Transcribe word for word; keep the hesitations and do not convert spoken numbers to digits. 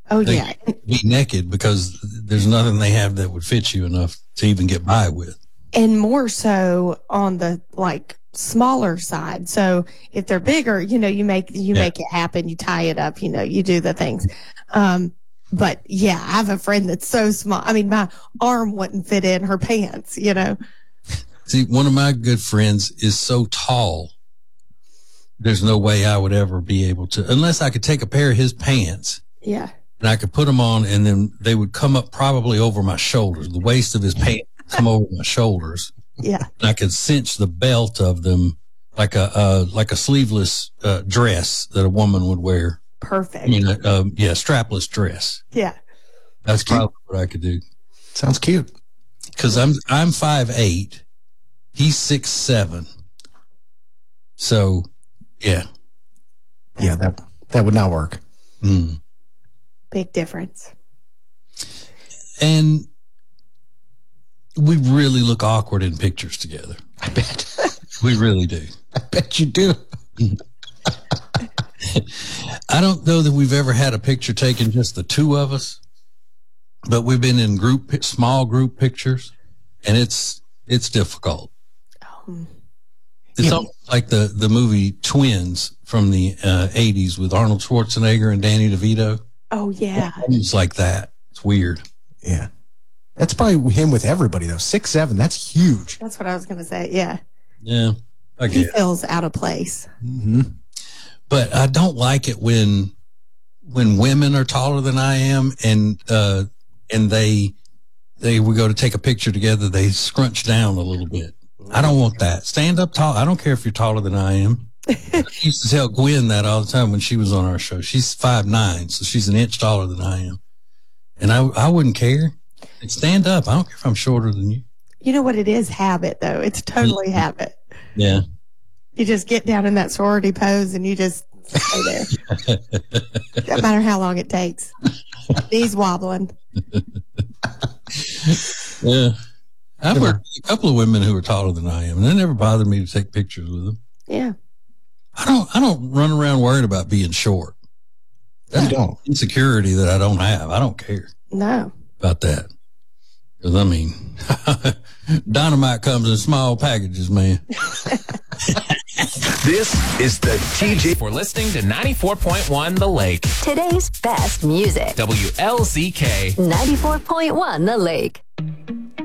Oh, they yeah. Be naked because there's nothing they have that would fit you enough to even get by with. And more so on the like smaller side. So if they're bigger, you know, you make you Yeah. make it happen. You tie it up. You know, you do the things. Um, but yeah, I have a friend that's so small. I mean, my arm wouldn't fit in her pants. You know. See, one of my good friends is so tall. There's no way I would ever be able to, unless I could take a pair of his pants. Yeah. And I could put them on, and then they would come up probably over my shoulders. The waist of his pants would come over my shoulders. Yeah. And I could cinch the belt of them like a uh, like a sleeveless uh, dress that a woman would wear. Perfect. You know, um, yeah, strapless dress. Yeah. That's probably what I could do. Sounds cute. Because I'm I'm five eight, he's six seven. So, yeah, Yeah, that that would not work. mm. Big difference. And we really look awkward in pictures together. I bet. We really do. I bet you do. I don't know that we've ever had a picture taken just the two of us, but we've been in group, small group pictures, and it's it's difficult. Um, It's Yeah. almost like the the movie Twins from the uh, eighties with Arnold Schwarzenegger and Danny DeVito. oh yeah. It's like that. It's weird. Yeah. That's probably him with everybody, though. Six, seven, that's huge. That's what I was going to say. Yeah. Yeah, I He get it. feels out of place. Mm-hmm. But I don't like it when when women are taller than I am, and uh, and they they we go to take a picture together. They scrunch down a little bit. I don't want that. Stand up tall. I don't care if you're taller than I am. I used to tell Gwen that all the time when she was on our show. She's five nine, so she's an inch taller than I am, and I I wouldn't care. Stand up. I don't care if I'm shorter than you. You know what it is? Habit, though. It's totally habit. Yeah. You just get down in that sorority pose and you just stay there. Doesn't matter how long it takes. Knees wobbling. Yeah. I've worked with a couple of women who are taller than I am, and they never bothered me to take pictures with them. Yeah. I don't I don't run around worried about being short. You don't. Insecurity that I don't have. I don't care No. about that. Because, I mean, dynamite comes in small packages, man. This is the T J. For listening to ninety-four point one The Lake. Today's best music. W L Z K. ninety-four point one The Lake.